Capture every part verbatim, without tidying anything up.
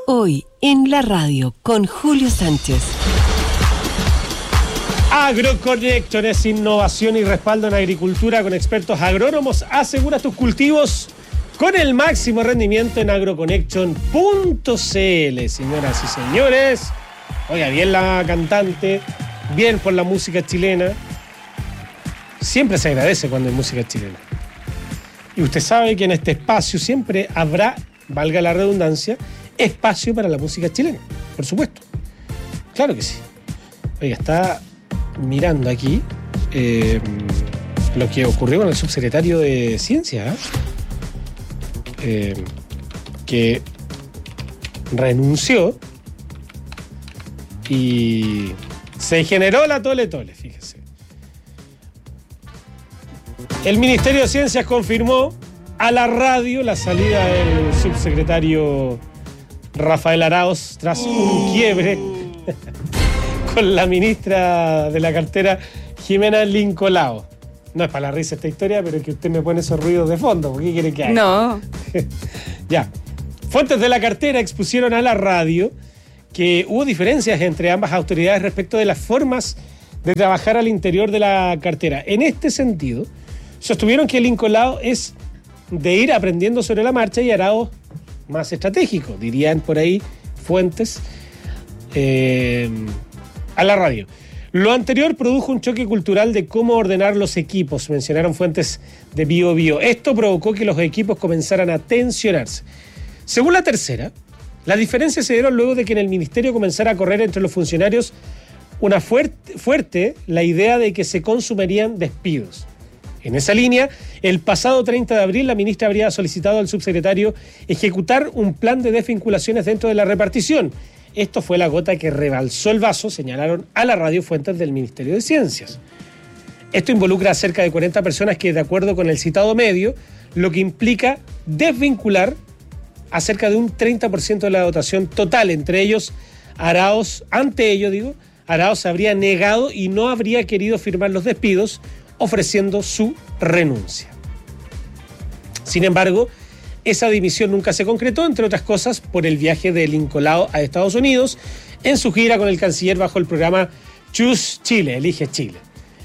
Hoy en la radio con Julio Sánchez. AgroConnection es innovación y respaldo en agricultura con expertos agrónomos. Asegura tus cultivos con el máximo rendimiento en agroconnection punto c l. Señoras y señores, oiga, bien la cantante, bien por la música chilena. Siempre se agradece cuando hay música chilena. Y usted sabe que en este espacio siempre habrá, valga la redundancia, espacio para la música chilena, por supuesto. Claro que sí. Oiga, está mirando aquí eh, lo que ocurrió con el subsecretario de Ciencia, ¿eh? Eh, que renunció y se generó la tole tole, fíjese. El Ministerio de Ciencias confirmó a la radio la salida del subsecretario Rafael Arauz tras un quiebre con la ministra de la cartera Jimena Lincolao. No es para la risa esta historia, pero es que usted me pone esos ruidos de fondo. ¿Por qué quiere que haga? No. Ya. Fuentes de la cartera expusieron a la radio que hubo diferencias entre ambas autoridades respecto de las formas de trabajar al interior de la cartera. En este sentido, sostuvieron que Lincolao es de ir aprendiendo sobre la marcha y Arauz más estratégico, dirían por ahí fuentes eh, a la radio. Lo anterior produjo un choque cultural de cómo ordenar los equipos, mencionaron fuentes de Bio Bio. Esto provocó que los equipos comenzaran a tensionarse. Según la tercera, las diferencias se dieron luego de que en el ministerio comenzara a correr entre los funcionarios una fuerte, fuerte la idea de que se consumirían despidos. En esa línea, el pasado treinta de abril, la ministra habría solicitado al subsecretario ejecutar un plan de desvinculaciones dentro de la repartición. Esto fue la gota que rebalsó el vaso, señalaron a la radio fuentes del Ministerio de Ciencias. Esto involucra a cerca de cuarenta personas que, de acuerdo con el citado medio, lo que implica desvincular a cerca de un treinta por ciento de la dotación total. Entre ellos, Arauz, ante ello, digo, Arauz habría negado y no habría querido firmar los despidos, ofreciendo su renuncia. Sin embargo, esa dimisión nunca se concretó, entre otras cosas, por el viaje de Lincolao a Estados Unidos en su gira con el canciller bajo el programa Choose Chile, Elige Chile.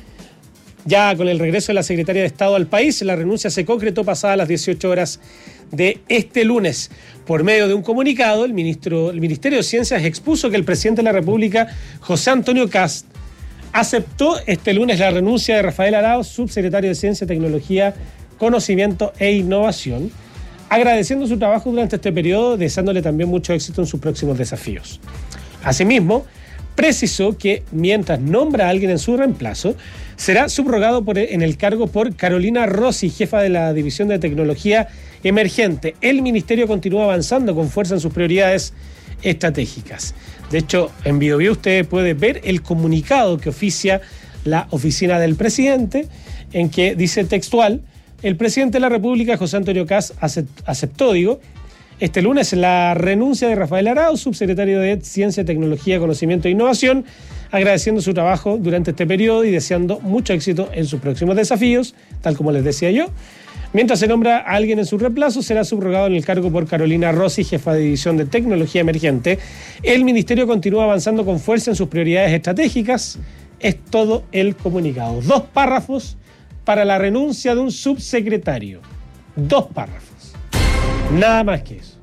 Ya con el regreso de la secretaria de Estado al país, la renuncia se concretó pasadas las dieciocho horas de este lunes. Por medio de un comunicado, el, ministro, el Ministerio de Ciencias expuso que el presidente de la República, José Antonio Kast, aceptó este lunes la renuncia de Rafael Arauz, subsecretario de Ciencia, Tecnología, Conocimiento e Innovación, agradeciendo su trabajo durante este periodo, deseándole también mucho éxito en sus próximos desafíos. Asimismo, precisó que mientras nombra a alguien en su reemplazo, será subrogado por, en el cargo por Carolina Rossi, jefa de la División de Tecnología Emergente. El ministerio continúa avanzando con fuerza en sus prioridades estratégicas. De hecho, en Bio Bio usted puede ver el comunicado que oficia la oficina del presidente, en que dice textual: el presidente de la República, José Antonio Kast, aceptó, digo, este lunes la renuncia de Rafael Arauz, subsecretario de Ciencia, Tecnología, Conocimiento e Innovación, agradeciendo su trabajo durante este periodo y deseando mucho éxito en sus próximos desafíos, tal como les decía yo. Mientras se nombra a alguien en su reemplazo, será subrogado en el cargo por Carolina Rossi, jefa de División de Tecnología Emergente. El ministerio continúa avanzando con fuerza en sus prioridades estratégicas. Es todo el comunicado. Dos párrafos para la renuncia de un subsecretario. Dos párrafos. Nada más que eso.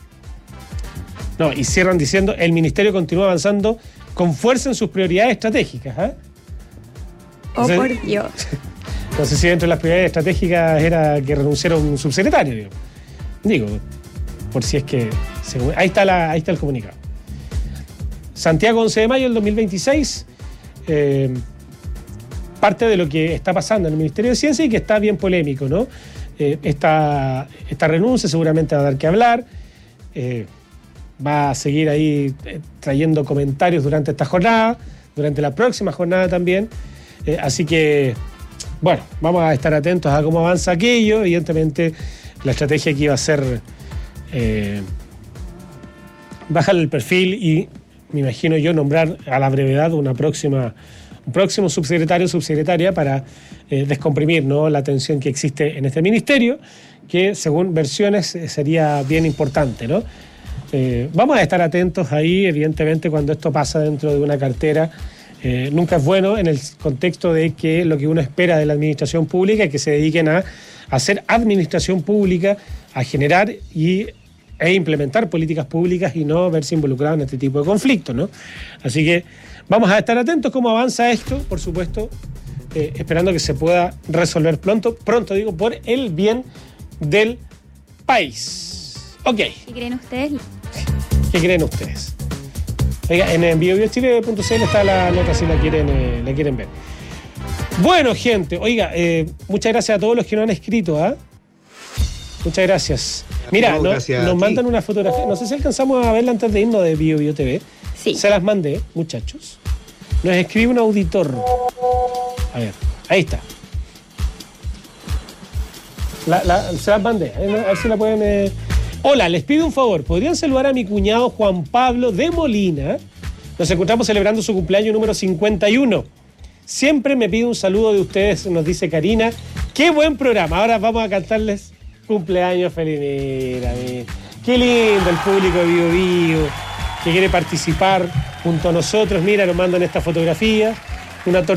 No, y cierran diciendo: el ministerio continúa avanzando con fuerza en sus prioridades estratégicas. ¿eh? Oh, Entonces, por Dios. No sé si dentro de las prioridades estratégicas era que renunciara un subsecretario. Digo, digo por si es que... Según, ahí, está la, ahí está el comunicado. Santiago, once de mayo del dos mil veintiséis. Eh, parte de lo que está pasando en el Ministerio de Ciencia y que está bien polémico, ¿no? Eh, esta, esta renuncia seguramente va a dar que hablar. Eh, va a seguir ahí eh, trayendo comentarios durante esta jornada, durante la próxima jornada también. Eh, así que... Bueno, vamos a estar atentos a cómo avanza aquello. Evidentemente, la estrategia aquí va a ser eh, bajarle el perfil y, me imagino yo, nombrar a la brevedad una próxima, un próximo subsecretario o subsecretaria para eh, descomprimir, ¿no?, la tensión que existe en este ministerio, que según versiones sería bien importante, ¿no? Eh, vamos a estar atentos ahí, evidentemente, cuando esto pasa dentro de una cartera. Eh, nunca es bueno en el contexto de que lo que uno espera de la administración pública es que se dediquen a, a hacer administración pública, a generar y, e implementar políticas públicas y no verse involucrado en este tipo de conflictos, ¿no? Así que vamos a estar atentos cómo avanza esto, por supuesto, eh, esperando que se pueda resolver pronto, pronto digo, por el bien del país. Ok. ¿Qué creen ustedes? ¿Qué creen ustedes? Oiga, en bio bio chile punto c l está la nota si la quieren, eh, la quieren ver. Bueno, gente, oiga, eh, muchas gracias a todos los que nos han escrito, ¿ah? ¿eh? Muchas gracias. Mira, no, gracias nos mandan una fotografía. No sé si alcanzamos a verla antes de irnos de Bio Bio T V. Sí. Se las mandé, muchachos. Nos escribe un auditor. A ver, ahí está. La, la, se las mandé. A ver si la pueden... Eh... Hola, les pido un favor. ¿Podrían saludar a mi cuñado Juan Pablo de Molina? Nos encontramos celebrando su cumpleaños número cincuenta y uno. Siempre me pido un saludo de ustedes, nos dice Karina. ¡Qué buen programa! Ahora vamos a cantarles cumpleaños feliz. Mira, mira. Qué lindo el público de Bio Bio que quiere participar junto a nosotros. Mira, nos mandan esta fotografía. Una torta